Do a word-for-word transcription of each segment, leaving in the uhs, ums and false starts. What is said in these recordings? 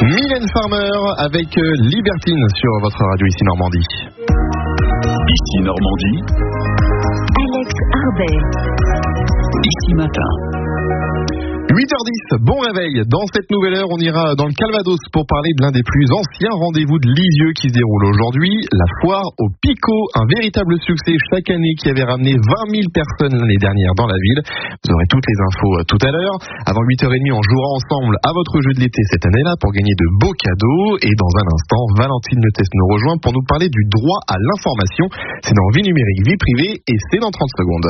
Mylène Farmer avec Libertine sur votre radio ici Normandie. Ici Normandie. Alex Arbet. Ici Matin. huit heures dix, bon réveil. Dans cette nouvelle heure, on ira dans le Calvados pour parler de l'un des plus anciens rendez-vous de Lisieux qui se déroule aujourd'hui, la foire au Picot, un véritable succès chaque année qui avait ramené vingt mille personnes l'année dernière dans la ville. Vous aurez toutes les infos tout à l'heure. Avant huit heures trente, on jouera ensemble à votre jeu de l'été cette année-là pour gagner de beaux cadeaux. Et dans un instant, Valentine Netès nous rejoint pour nous parler du droit à l'information. C'est dans Vie numérique, vie privée et c'est dans trente secondes.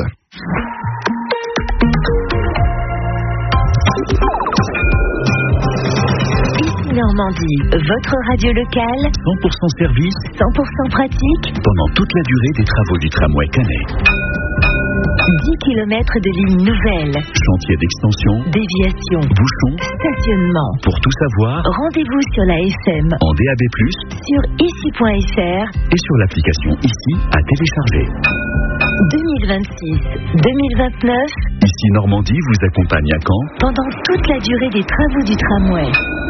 Normandie, votre radio locale, cent pour cent service, cent pour cent pratique, pendant toute la durée des travaux du tramway Canet. dix kilomètres de lignes nouvelles, Chantier d'extension, déviation, bouchons, stationnement. Pour tout savoir, Rendez-vous sur la F M, en D A B plus, sur ici point F R et sur l'application Ici à télécharger. deux mille vingt-six deux mille vingt-neuf, Ici Normandie vous accompagne à Caen pendant toute la durée des travaux du tramway.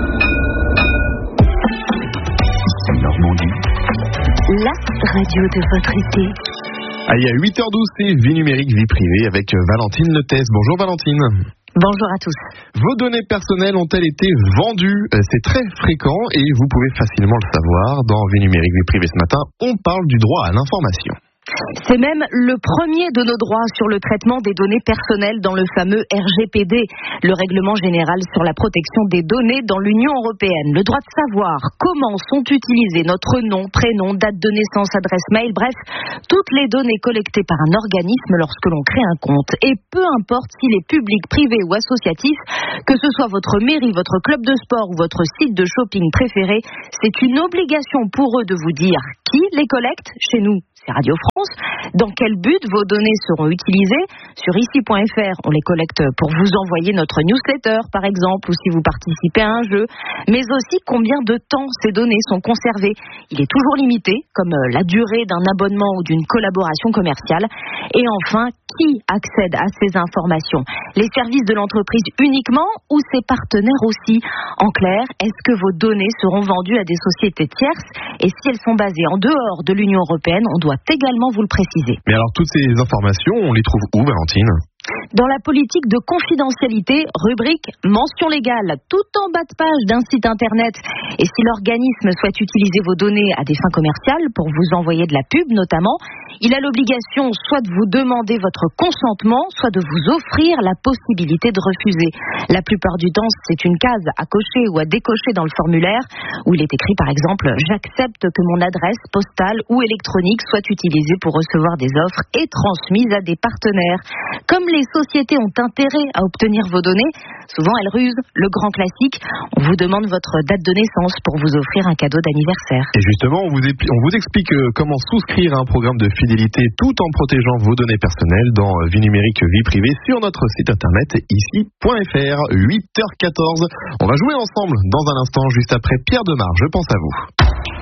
Ici Normandie, La radio de votre été. Allez, à huit heures douze, c'est Vie numérique, vie privée avec Valentine Netès. Bonjour Valentine. Bonjour à tous. Vos données personnelles ont-elles été vendues? C'est très fréquent et vous pouvez facilement le savoir. Dans Vie numérique, vie privée ce matin, on parle du droit à l'information. C'est même le premier de nos droits sur le traitement des données personnelles dans le fameux R G P D, le règlement général sur la protection des données dans l'Union européenne. Le droit de savoir comment sont utilisés notre nom, prénom, date de naissance, adresse mail, bref, toutes les données collectées par un organisme lorsque l'on crée un compte. Et peu importe s'il est public, privé ou associatif, que ce soit votre mairie, votre club de sport ou votre site de shopping préféré, c'est une obligation pour eux de vous dire qui les collecte. Chez nous, c'est Radio France. Dans quel but vos données seront utilisées? Sur ici point F R, on les collecte pour vous envoyer notre newsletter, par exemple, ou si vous participez à un jeu. Mais aussi combien de temps ces données sont conservées. Il est toujours limité, comme la durée d'un abonnement ou d'une collaboration commerciale. Et enfin, qui accède à ces informations? Les services de l'entreprise uniquement ou ses partenaires aussi? En clair, est-ce que vos données seront vendues à des sociétés tierces? Et si elles sont basées en dehors de l'Union européenne, on doit également vous le préciser. Mais alors, toutes ces informations, on les trouve où, Valentine? Dans la politique de confidentialité, rubrique mention légale, tout en bas de page d'un site internet. Et si l'organisme souhaite utiliser vos données à des fins commerciales, pour vous envoyer de la pub notamment, il a l'obligation soit de vous demander votre consentement, soit de vous offrir la possibilité de refuser. La plupart du temps, c'est une case à cocher ou à décocher dans le formulaire, où il est écrit par exemple « J'accepte que mon adresse postale ou électronique soit utilisée pour recevoir des offres et transmise à des partenaires ». Comme les sociétés ont intérêt à obtenir vos données, souvent elles rusent. Le grand classique, on vous demande votre date de naissance pour vous offrir un cadeau d'anniversaire. Et justement, on vous, épli- on vous explique comment souscrire à un programme de fidélité tout en protégeant vos données personnelles dans Vie numérique, vie privée sur notre site internet ici point F R. huit heures quatorze. On va jouer ensemble dans un instant, juste après Pierre Demar. Je pense à vous.